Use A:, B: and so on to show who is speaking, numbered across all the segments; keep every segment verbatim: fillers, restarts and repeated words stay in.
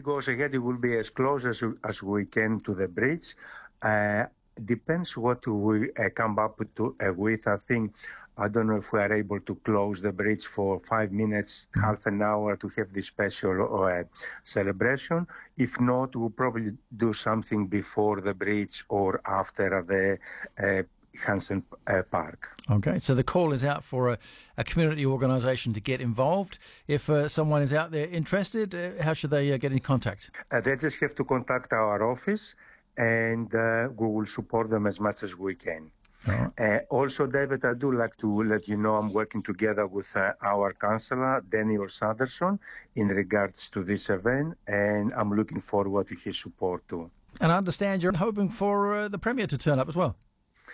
A: it goes ahead, it will be as close as, as we can to the bridge. Uh, depends what we uh, come up to, uh, with. I think, I don't know if we are able to close the bridge for five minutes, mm-hmm. half an hour to have this special uh, celebration. If not, we'll probably do something before the bridge or after the uh, Hansen uh, Park.
B: Okay, so the call is out for a, a community organisation to get involved. If uh, someone is out there interested, uh, how should they uh, get in contact?
A: Uh, they just have to contact our office, and uh, we will support them as much as we can. Right. Uh, also, David, I do like to let you know I'm working together with uh, our councillor, Daniel Sanderson, in regards to this event, and I'm looking forward to his support too.
B: And I understand you're hoping for uh, the Premier to turn up as well.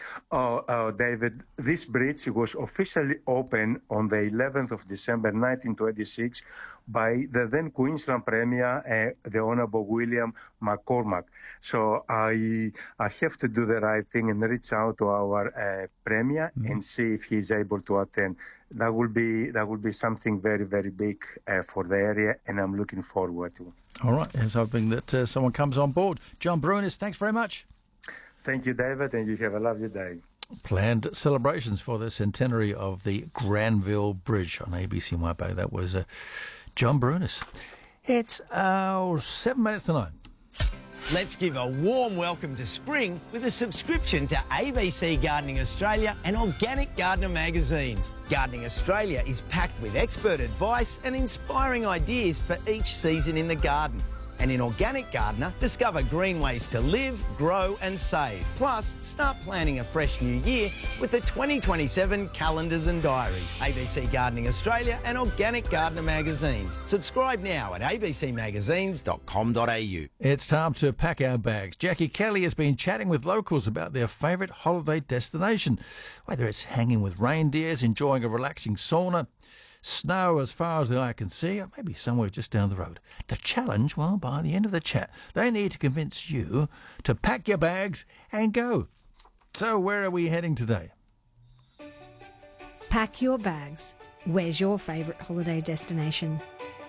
A: Oh, uh, David, this bridge was officially opened on the eleventh of December nineteen twenty-six by the then Queensland Premier, uh, the Honourable William McCormack. So I I have to do the right thing and reach out to our uh, Premier mm. and see if he is able to attend. That will be that will be something very, very big uh, for the area, and I'm looking forward to.
B: All right, here's hoping that uh, someone comes on board. John Brunis, thanks very much.
A: Thank you, David, and you have a lovely day.
B: Planned celebrations for the centenary of the Granville Bridge on A B C Maipo. That was uh, John Brunis. It's uh, seven minutes to nine.
C: Let's give a warm welcome to spring with a subscription to A B C Gardening Australia and Organic Gardener magazines. Gardening Australia is packed with expert advice and inspiring ideas for each season in the garden. And in Organic Gardener, discover green ways to live, grow and save. Plus, start planning a fresh new year with the twenty twenty-seven calendars and diaries. A B C Gardening Australia and Organic Gardener magazines. Subscribe now at a b c magazines dot com dot a u.
B: It's time to pack our bags. Jackie Kelly has been chatting with locals about their favourite holiday destination. Whether it's hanging with reindeers, enjoying a relaxing sauna, snow as far as the eye can see, or maybe somewhere just down the road. The challenge, well, by the end of the chat, they need to convince you to pack your bags and go. So where are we heading today?
D: Pack your bags. Where's your favourite holiday destination?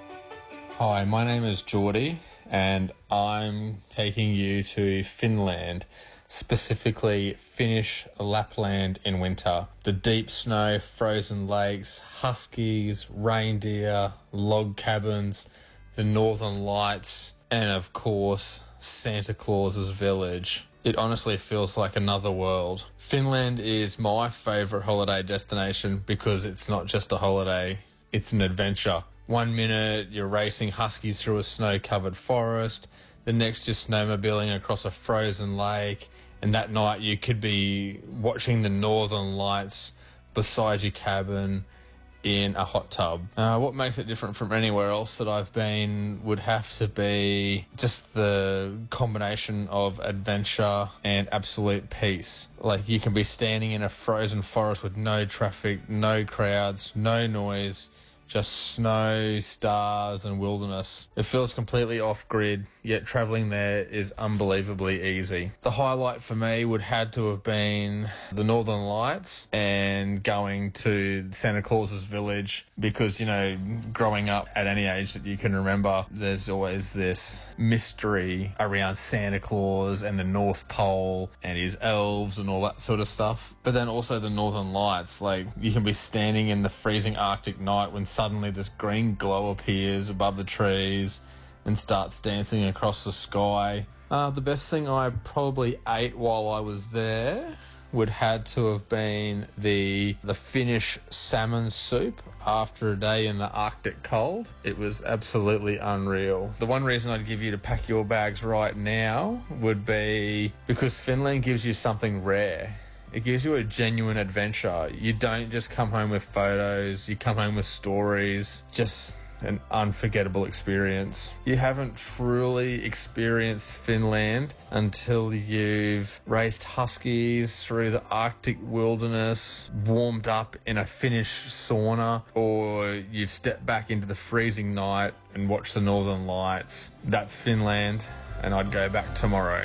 E: Hi, my name is Geordie, and I'm taking you to Finland. Specifically Finnish Lapland in winter. The deep snow, frozen lakes, huskies, reindeer, log cabins, the northern lights, and of course, Santa Claus's village. It honestly feels like another world. Finland is my favourite holiday destination because it's not just a holiday, it's an adventure. One minute you're racing huskies through a snow-covered forest, the next you're snowmobiling across a frozen lake, and that night you could be watching the northern lights beside your cabin in a hot tub. Uh, what makes it different from anywhere else that I've been would have to be just the combination of adventure and absolute peace. Like, you can be standing in a frozen forest with no traffic, no crowds, no noise, just snow, stars and wilderness. It feels completely off-grid, yet travelling there is unbelievably easy. The highlight for me would had to have been the Northern Lights and going to Santa Claus's village because, you know, growing up at any age that you can remember, there's always this mystery around Santa Claus and the North Pole and his elves and all that sort of stuff. But then also the Northern Lights, like, you can be standing in the freezing Arctic night when suddenly this green glow appears above the trees and starts dancing across the sky. Uh, the best thing I probably ate while I was there would had to have been the the Finnish salmon soup after a day in the Arctic cold. It was absolutely unreal. The one reason I'd give you to pack your bags right now would be because Finland gives you something rare. It gives you a genuine adventure. You don't just come home with photos, you come home with stories, just an unforgettable experience. You haven't truly experienced Finland until you've raced huskies through the Arctic wilderness, warmed up in a Finnish sauna, or you've stepped back into the freezing night and watched the Northern Lights. That's Finland, and I'd go back tomorrow.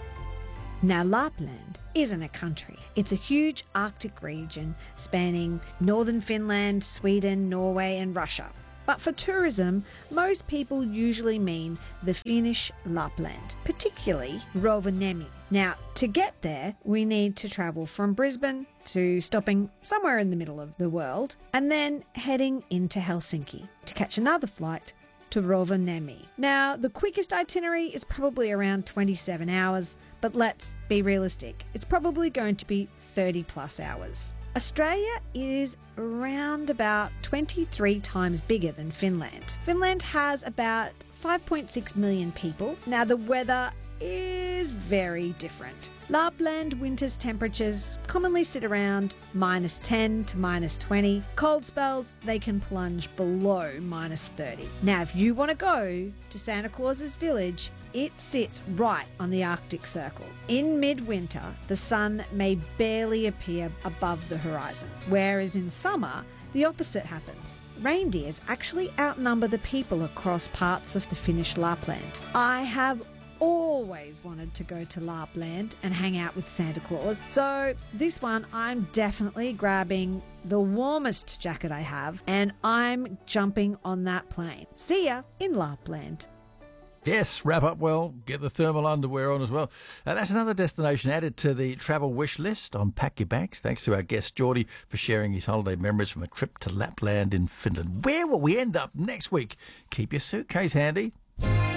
D: Now, Lapland isn't a country. It's a huge Arctic region spanning northern Finland, Sweden, Norway and Russia. But for tourism, most people usually mean the Finnish Lapland, particularly Rovaniemi. Now, to get there, we need to travel from Brisbane to stopping somewhere in the middle of the world and then heading into Helsinki to catch another flight to Rovaniemi. Now, the quickest itinerary is probably around twenty-seven hours, but let's be realistic. It's probably going to be thirty plus hours. Australia is around about twenty-three times bigger than Finland. Finland has about five point six million people. Now, the weather is very different. Lapland winter's temperatures commonly sit around minus ten to minus twenty. Cold spells, they can plunge below minus thirty. Now, if you want to go to Santa Claus's village, it sits right on the Arctic Circle. In midwinter, the sun may barely appear above the horizon, whereas in summer, the opposite happens. Reindeers actually outnumber the people across parts of the Finnish Lapland. I have always wanted to go to Lapland and hang out with Santa Claus. So this one, I'm definitely grabbing the warmest jacket I have and I'm jumping on that plane. See ya in Lapland.
B: Yes, wrap up well, get the thermal underwear on as well. Uh, that's another destination added to the travel wish list on Pack Your Bags. Thanks to our guest Geordie for sharing his holiday memories from a trip to Lapland in Finland. Where will we end up next week? Keep your suitcase handy.